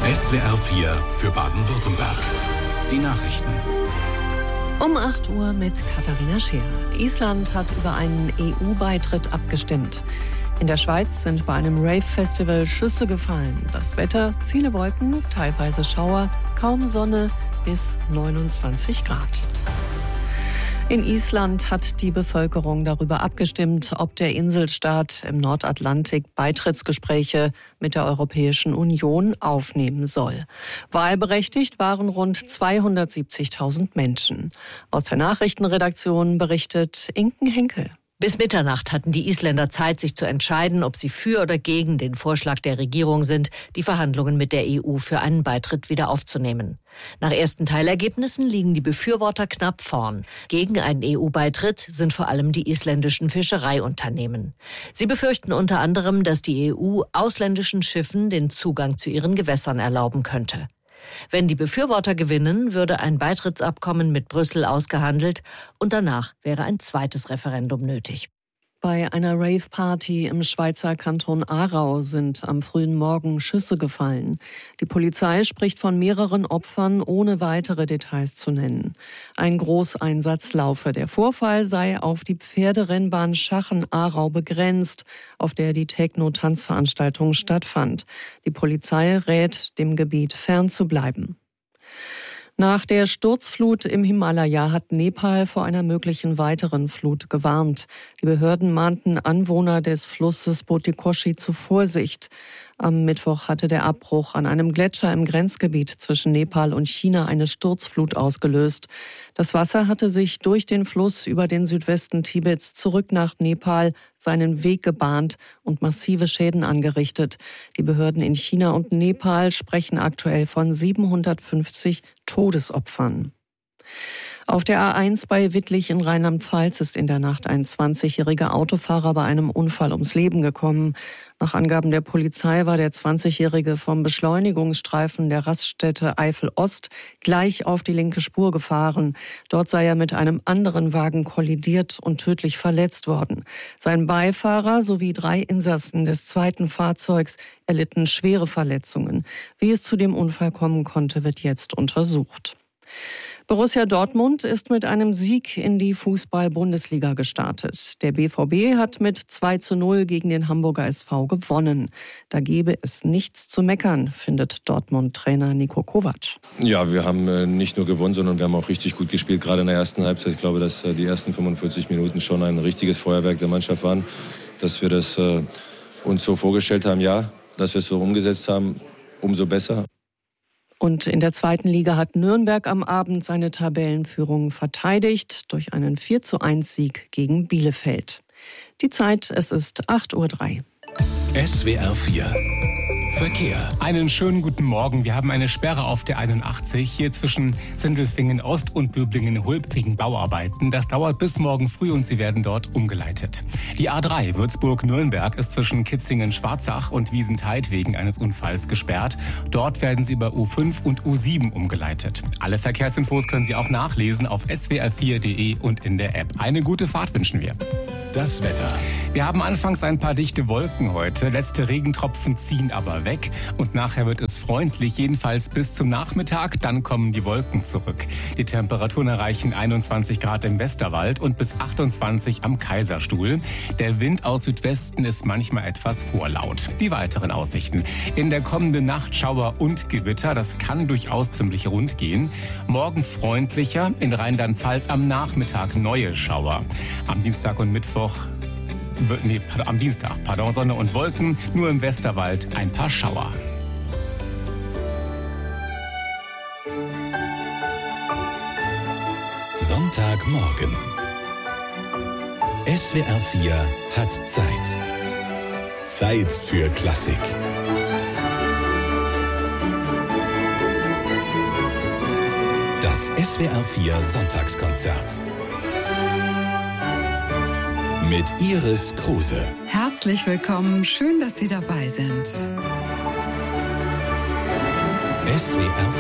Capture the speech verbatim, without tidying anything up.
S W R vier für Baden-Württemberg. Die Nachrichten. Um acht Uhr mit Katharina Scherer. Island hat über einen E U-Beitritt abgestimmt. In der Schweiz sind bei einem Rave-Festival Schüsse gefallen. Das Wetter, viele Wolken, teilweise Schauer, kaum Sonne bis neunundzwanzig Grad. In Island hat die Bevölkerung darüber abgestimmt, ob der Inselstaat im Nordatlantik Beitrittsgespräche mit der Europäischen Union aufnehmen soll. Wahlberechtigt waren rund zweihundertsiebzigtausend Menschen. Aus der Nachrichtenredaktion berichtet Inken Henkel. Bis Mitternacht hatten die Isländer Zeit, sich zu entscheiden, ob sie für oder gegen den Vorschlag der Regierung sind, die Verhandlungen mit der E U für einen Beitritt wieder aufzunehmen. Nach ersten Teilergebnissen liegen die Befürworter knapp vorn. Gegen einen E U-Beitritt sind vor allem die isländischen Fischereiunternehmen. Sie befürchten unter anderem, dass die E U ausländischen Schiffen den Zugang zu ihren Gewässern erlauben könnte. Wenn die Befürworter gewinnen, würde ein Beitrittsabkommen mit Brüssel ausgehandelt und danach wäre ein zweites Referendum nötig. Bei einer Rave-Party im Schweizer Kanton Aarau sind am frühen Morgen Schüsse gefallen. Die Polizei spricht von mehreren Opfern, ohne weitere Details zu nennen. Ein Großeinsatz laufe. Der Vorfall sei auf die Pferderennbahn Schachen-Aarau begrenzt, auf der die Techno-Tanzveranstaltung stattfand. Die Polizei rät, dem Gebiet fernzubleiben. Nach der Sturzflut im Himalaya hat Nepal vor einer möglichen weiteren Flut gewarnt. Die Behörden mahnten Anwohner des Flusses Botikoshi zur Vorsicht. Am Mittwoch hatte der Abbruch an einem Gletscher im Grenzgebiet zwischen Nepal und China eine Sturzflut ausgelöst. Das Wasser hatte sich durch den Fluss über den Südwesten Tibets zurück nach Nepal seinen Weg gebahnt und massive Schäden angerichtet. Die Behörden in China und Nepal sprechen aktuell von siebenhundertfünfzig Todesopfern. Auf der A eins bei Wittlich in Rheinland-Pfalz ist in der Nacht ein zwanzigjähriger Autofahrer bei einem Unfall ums Leben gekommen. Nach Angaben der Polizei war der zwanzigjährige vom Beschleunigungsstreifen der Raststätte Eifel-Ost gleich auf die linke Spur gefahren. Dort sei er mit einem anderen Wagen kollidiert und tödlich verletzt worden. Sein Beifahrer sowie drei Insassen des zweiten Fahrzeugs erlitten schwere Verletzungen. Wie es zu dem Unfall kommen konnte, wird jetzt untersucht. Borussia Dortmund ist mit einem Sieg in die Fußball-Bundesliga gestartet. Der B V B hat mit zwei zu null gegen den Hamburger S V gewonnen. Da gebe es nichts zu meckern, findet Dortmund-Trainer Niko Kovac. Ja, wir haben nicht nur gewonnen, sondern wir haben auch richtig gut gespielt, gerade in der ersten Halbzeit. Ich glaube, dass die ersten fünfundvierzig Minuten schon ein richtiges Feuerwerk der Mannschaft waren. Dass wir das äh, uns so vorgestellt haben, ja, dass wir es so umgesetzt haben, umso besser. Und in der zweiten Liga hat Nürnberg am Abend seine Tabellenführung verteidigt durch einen vier zu eins Sieg gegen Bielefeld. Die Zeit, es ist acht Uhr drei. S W R vier Verkehr. Einen schönen guten Morgen. Wir haben eine Sperre auf der einundachtzig hier zwischen Sindelfingen Ost und Böblingen-Hulb wegen Bauarbeiten. Das dauert bis morgen früh und Sie werden dort umgeleitet. Die A drei Würzburg-Nürnberg ist zwischen Kitzingen-Schwarzach und Wiesentheid wegen eines Unfalls gesperrt. Dort werden Sie über U fünf und U sieben umgeleitet. Alle Verkehrsinfos können Sie auch nachlesen auf s w r vier punkt d e und in der App. Eine gute Fahrt wünschen wir. Das Wetter. Wir haben anfangs ein paar dichte Wolken heute. Letzte Regentropfen ziehen aber weg. Und nachher wird es freundlich, jedenfalls bis zum Nachmittag. Dann kommen die Wolken zurück. Die Temperaturen erreichen einundzwanzig Grad im Westerwald und bis achtundzwanzig am Kaiserstuhl. Der Wind aus Südwesten ist manchmal etwas vorlaut. Die weiteren Aussichten. In der kommenden Nacht Schauer und Gewitter. Das kann durchaus ziemlich rund gehen. Morgen freundlicher. In Rheinland-Pfalz am Nachmittag neue Schauer. Am Dienstag und Mittwoch Nee, am Dienstag, pardon, Sonne und Wolken, nur im Westerwald ein paar Schauer. Sonntagmorgen. S W R vier hat Zeit. Zeit für Klassik. Das S W R vier Sonntagskonzert. Mit Iris Kruse. Herzlich willkommen, schön, dass Sie dabei sind. S W R